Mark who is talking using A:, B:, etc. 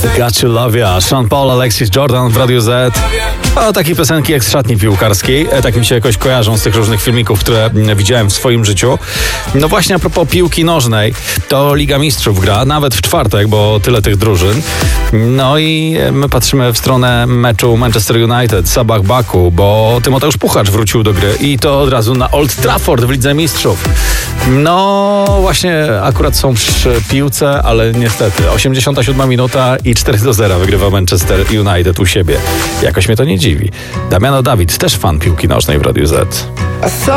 A: Got You Love Ya, Sean Paul, Alexis Jordan w Radiu Z. O, takie piosenki jak z szatni piłkarskiej. Tak mi się jakoś kojarzą z tych różnych filmików, które widziałem w swoim życiu. No właśnie a propos piłki nożnej, to Liga Mistrzów gra, nawet w czwartek, bo tyle tych drużyn. No i my patrzymy w stronę meczu Manchester United, Sabah Baku, bo Tymoteusz Puchacz wrócił do gry i to od razu na Old Trafford w Lidze Mistrzów. No właśnie akurat są przy piłce, ale niestety 87 minuta i 4-0 wygrywa Manchester United u siebie. Jakoś mnie to nie dziwi. Damiano Dawid, też fan piłki nożnej w Radiu Z.